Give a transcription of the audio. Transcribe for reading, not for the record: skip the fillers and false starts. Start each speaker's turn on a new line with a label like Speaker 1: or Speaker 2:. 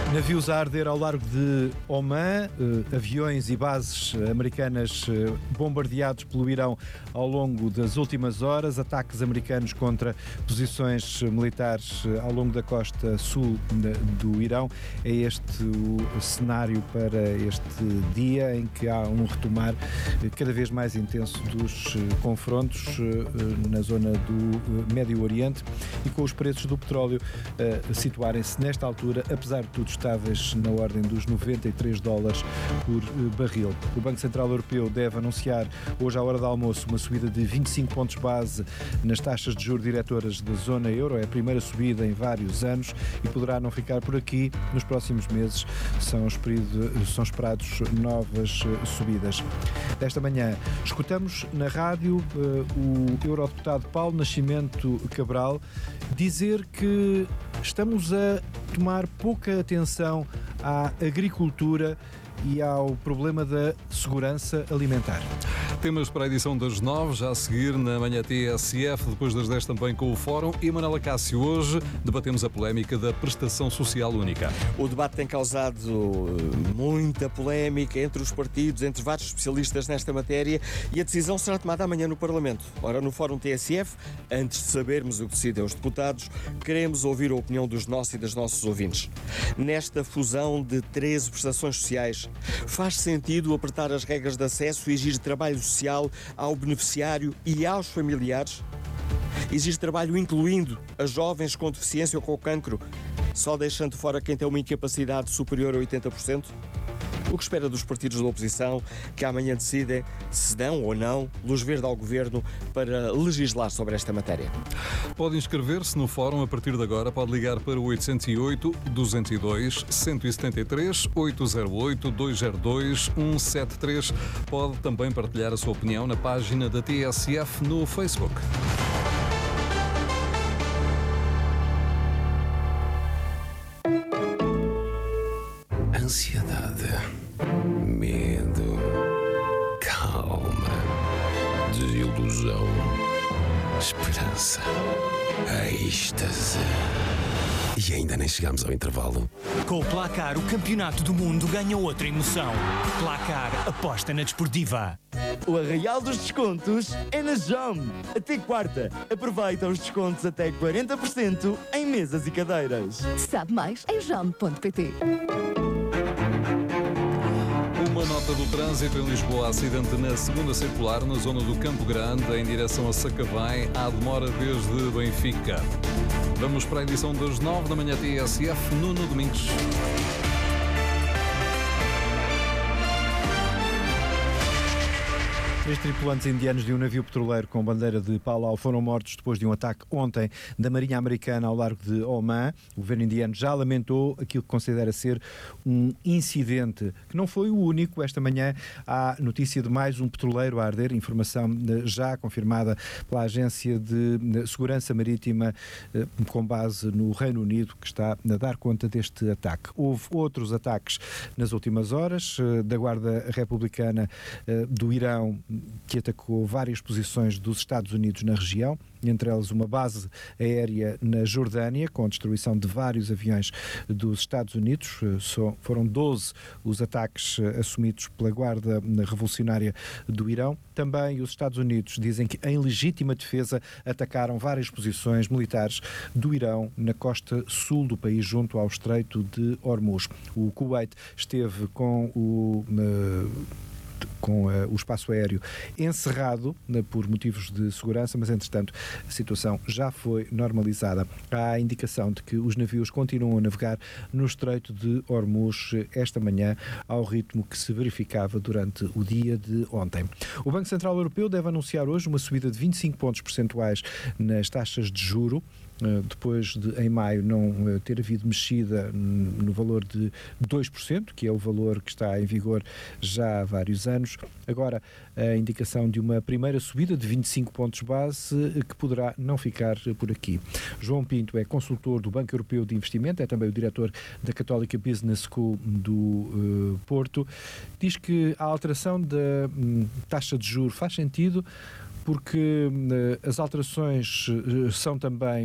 Speaker 1: Navios a arder ao largo de Oman, aviões e bases americanas bombardeados pelo Irão ao longo das últimas horas, ataques americanos contra posições militares ao longo da costa sul do Irão. É este o cenário para este dia em que há um retomar cada vez mais intenso dos confrontos na zona do Médio Oriente e com os preços do petróleo situarem-se nesta altura, apesar de tudo, estáveis na ordem dos $93 por barril. O Banco Central Europeu deve anunciar hoje à hora do almoço uma subida de 25 pontos base nas taxas de juros diretoras da zona euro. É a primeira subida em vários anos e poderá não ficar por aqui. Nos próximos meses são esperados novas subidas. Desta manhã escutamos na rádio o eurodeputado Paulo Nascimento Cabral dizer que estamos a tomar pouca atenção à agricultura e ao problema da segurança alimentar.
Speaker 2: Temas para a edição das 9, já a seguir na manhã TSF, depois das 10 também com o Fórum. E Manuela Cássio, hoje debatemos a polémica da prestação social única.
Speaker 3: O debate tem causado muita polémica entre os partidos, entre vários especialistas nesta matéria, e a decisão será tomada amanhã no Parlamento. Ora, no Fórum TSF, antes de sabermos o que decidem os deputados, queremos ouvir a opinião dos nossos e das nossos ouvintes. Nesta fusão de 13 prestações sociais, faz sentido apertar as regras de acesso e exigir trabalho social ao beneficiário e aos familiares? Exige trabalho incluindo a jovens com deficiência ou com cancro, só deixando fora quem tem uma incapacidade superior a 80%? O que espera dos partidos da oposição, que amanhã decidem se dão ou não luz verde ao Governo para legislar sobre esta matéria?
Speaker 2: Pode inscrever-se no Fórum a partir de agora. Pode ligar para o 808-202-173, 808-202-173. Pode também partilhar a sua opinião na página da TSF no Facebook.
Speaker 4: Ansiedade, medo, calma, desilusão, esperança, êxtase. E ainda nem chegamos ao intervalo.
Speaker 5: Com o Placar, o campeonato do mundo ganha outra emoção. Placar, aposta na desportiva.
Speaker 6: O arraial dos descontos é na JOM. Até quarta, aproveita os descontos até 40% em mesas e cadeiras.
Speaker 7: Sabe mais em jom.pt.
Speaker 2: Uma nota do trânsito em Lisboa. Acidente na segunda circular, na zona do Campo Grande, em direção a Sacavém. Há demora desde Benfica. Vamos para a edição das 9 da manhã TSF, Nuno Domingos.
Speaker 1: 3 tripulantes indianos de um navio petroleiro com bandeira de Palau foram mortos depois de um ataque ontem da Marinha Americana ao largo de Oman. O governo indiano já lamentou aquilo que considera ser um incidente, que não foi o único. Esta manhã há notícia de mais um petroleiro a arder, informação já confirmada pela Agência de Segurança Marítima com base no Reino Unido, que está a dar conta deste ataque. Houve outros ataques nas últimas horas da Guarda Republicana do Irão, que atacou várias posições dos Estados Unidos na região, entre elas uma base aérea na Jordânia, com a destruição de vários aviões dos Estados Unidos. Foram 12 os ataques assumidos pela Guarda Revolucionária do Irão. Também os Estados Unidos dizem que, em legítima defesa, atacaram várias posições militares do Irão na costa sul do país, junto ao Estreito de Hormuz. O Kuwait esteve com o espaço aéreo encerrado por motivos de segurança, mas entretanto a situação já foi normalizada. Há a indicação de que os navios continuam a navegar no Estreito de Hormuz esta manhã ao ritmo que se verificava durante o dia de ontem. O Banco Central Europeu deve anunciar hoje uma subida de 25 pontos percentuais nas taxas de juro, depois de em maio não ter havido mexida no valor de 2%, que é o valor que está em vigor já há vários anos. Agora, a indicação de uma primeira subida de 25 pontos base, que poderá não ficar por aqui. João Pinto é consultor do Banco Europeu de Investimento, é também o diretor da Católica Business School do Porto. Diz que a alteração da taxa de juros faz sentido porque as alterações são também